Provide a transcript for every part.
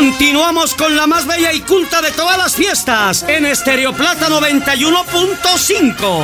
Continuamos con la más bella y culta de todas las fiestas en Estéreo Plata 91.5.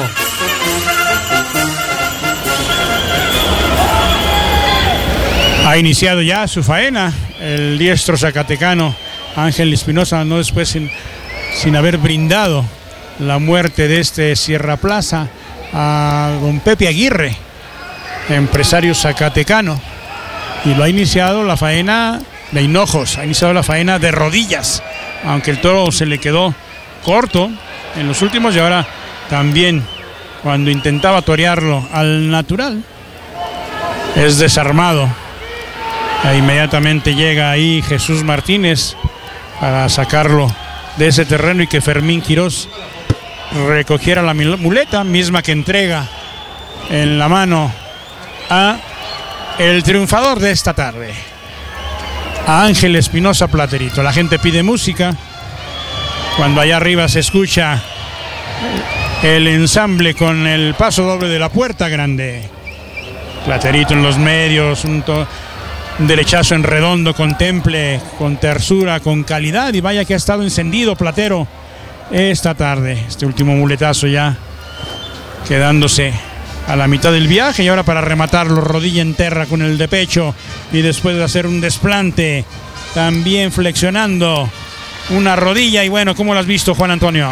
Ha iniciado ya su faena el diestro zacatecano Ángel Espinosa, no después sin haber brindado la muerte de este Sierra Plaza a don Pepe Aguirre, empresario zacatecano, y lo ha iniciado la faena de hinojos, ha iniciado la faena de rodillas, aunque el toro se le quedó corto en los últimos, y ahora también cuando intentaba torearlo al natural es desarmado. E inmediatamente llega ahí Jesús Martínez para sacarlo de ese terreno y que Fermín Quirós recogiera la muleta, misma que entrega en la mano a el triunfador de esta tarde, a Ángel Espinosa Platerito. La gente pide música. Cuando allá arriba se escucha el ensamble con el paso doble de la Puerta Grande. Platerito en los medios, un derechazo en redondo con temple, con tersura, con calidad, y vaya que ha estado encendido Platero esta tarde. Este último muletazo ya quedándose a la mitad del viaje, y ahora para rematarlo rodilla en tierra con el de pecho, y después de hacer un desplante también flexionando una rodilla. Y bueno, ¿cómo lo has visto, Juan Antonio?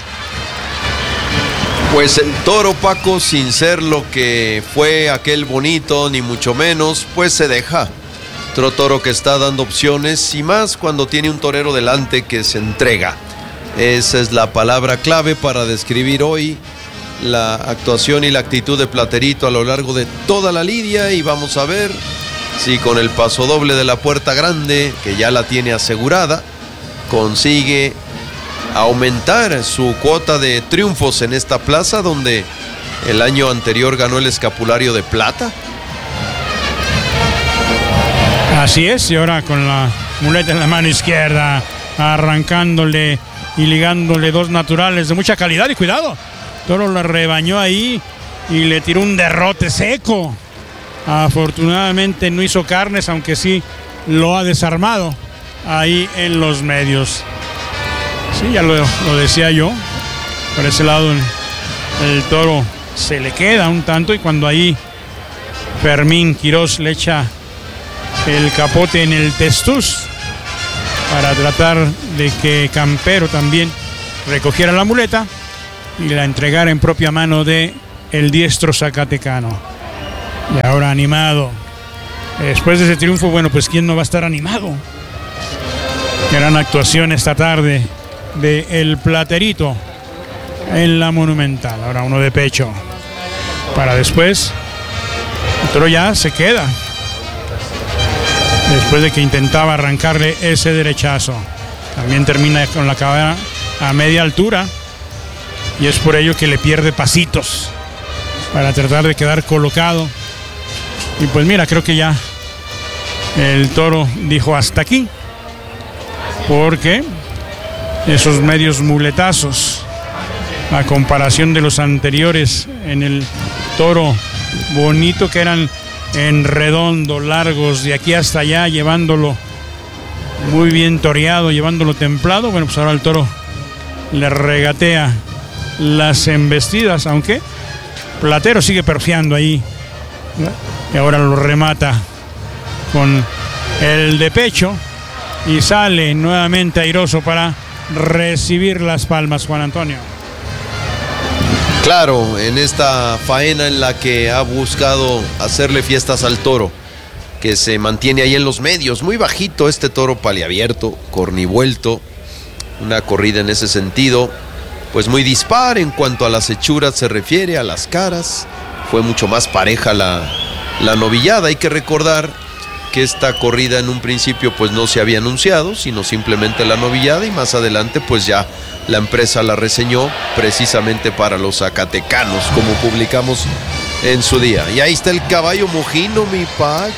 Pues el toro, Paco, sin ser lo que fue aquel bonito, ni mucho menos, pues se deja. Otro toro que está dando opciones, y más cuando tiene un torero delante que se entrega. Esa es la palabra clave para describir hoy la actuación y la actitud de Platerito a lo largo de toda la lidia. Y vamos a ver si con el paso doble de la Puerta Grande, que ya la tiene asegurada, consigue aumentar su cuota de triunfos en esta plaza, donde el año anterior ganó el escapulario de plata. Así es, y ahora con la muleta en la mano izquierda, arrancándole y ligándole dos naturales de mucha calidad. Y cuidado, toro la rebañó ahí y le tiró un derrote seco. Afortunadamente no hizo carnes, aunque sí lo ha desarmado ahí en los medios. Sí, ya lo decía yo, por ese lado el toro se le queda un tanto, y cuando ahí Fermín Quirós le echa el capote en el testuz para tratar de que Campero también recogiera la muleta y la entregara en propia mano de el diestro zacatecano. Y ahora animado, después de ese triunfo, bueno, pues ¿quién no va a estar animado? Gran actuación esta tarde de el Platerito en la Monumental. Ahora uno de pecho para después el toro ya se queda después de que intentaba arrancarle ese derechazo. También termina con la cabeza a media altura, y es por ello que le pierde pasitos para tratar de quedar colocado. Y pues mira, creo que ya el toro dijo hasta aquí, porque esos medios muletazos, a comparación de los anteriores en el toro bonito, que eran en redondo, largos de aquí hasta allá, llevándolo muy bien toreado, llevándolo templado, bueno, pues ahora el toro le regatea las embestidas, aunque Platero sigue perfeando ahí, y ahora lo remata con el de pecho y sale nuevamente airoso para recibir las palmas, Juan Antonio. Claro, en esta faena en la que ha buscado hacerle fiestas al toro, que se mantiene ahí en los medios, muy bajito este toro paliabierto, cornivuelto, una corrida en ese sentido, pues muy dispar en cuanto a las hechuras se refiere, a las caras, fue mucho más pareja la novillada. Hay que recordar que esta corrida en un principio pues no se había anunciado, sino simplemente la novillada, y más adelante pues ya la empresa la reseñó precisamente para los zacatecanos, como publicamos en su día. Y ahí está el caballo mojino, mi Paco.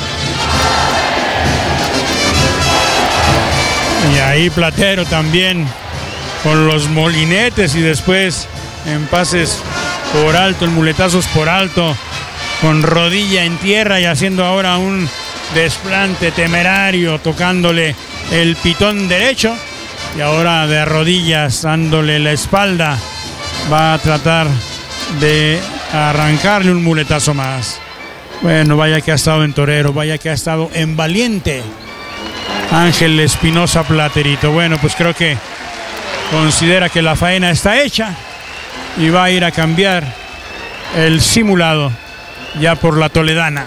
Y ahí Platero también con los molinetes, y después en pases por alto, en muletazos por alto, con rodilla en tierra, y haciendo ahora un desplante temerario, tocándole el pitón derecho y ahora de rodillas dándole la espalda va a tratar de arrancarle un muletazo más. Bueno, vaya que ha estado en torero, vaya que ha estado en valiente Ángel Espinosa Platerito. Bueno, pues creo que considera que la faena está hecha y va a ir a cambiar el simulado ya por la toledana.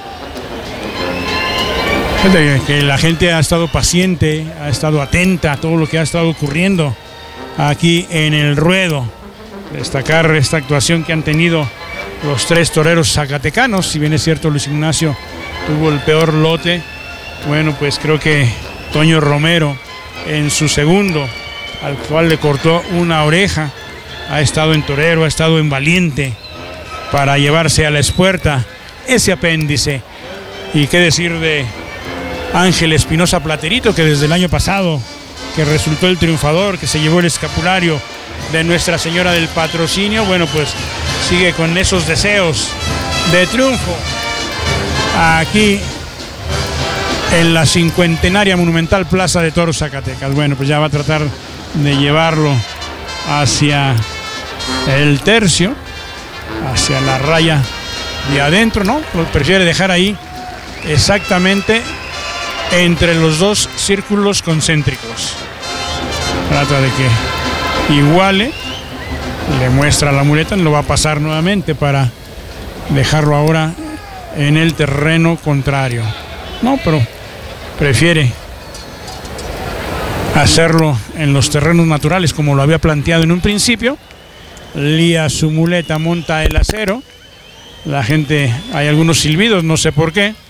Que la gente ha estado paciente, ha estado atenta a todo lo que ha estado ocurriendo aquí en el ruedo. Destacar esta actuación que han tenido los tres toreros zacatecanos. Si bien es cierto, Luis Ignacio tuvo el peor lote, bueno, pues creo que Toño Romero en su segundo, al cual le cortó una oreja, ha estado en torero, ha estado en valiente para llevarse a la espuerta ese apéndice. Y qué decir de Ángel Espinosa Platerito, que desde el año pasado, que resultó el triunfador, que se llevó el escapulario de Nuestra Señora del Patrocinio, bueno, pues sigue con esos deseos de triunfo aquí en la cincuentenaria monumental Plaza de Toros Zacatecas. Bueno, pues ya va a tratar de llevarlo hacia el tercio, hacia la raya de adentro, ¿no? Lo prefiere dejar ahí exactamente entre los dos círculos concéntricos. Trata de que iguale, le muestra la muleta, lo va a pasar nuevamente para dejarlo ahora en el terreno contrario. No, pero prefiere hacerlo en los terrenos naturales como lo había planteado en un principio. Lía su muleta, monta el acero. La gente, hay algunos silbidos, no sé por qué.